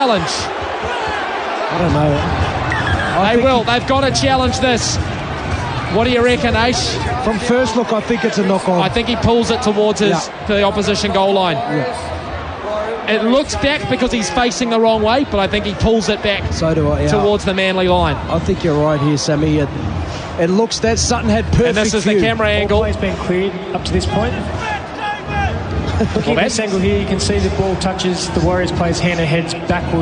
Challenge. I don't know. They will. They've got to challenge this. What do you reckon, Ace? From first look, I think it's a knock-on. I think he pulls it towards to the opposition goal line. Yeah. It looks back because he's facing the wrong way, but I think he pulls it back So do I. Yeah. towards the Manly line. I think you're right here, Sammy. It looks that Sutton had perfect And this is view. the camera angle. All play's been cleared up to this point. Looking at this angle here, you can see the ball touches the Warriors player's hand and heads backwards.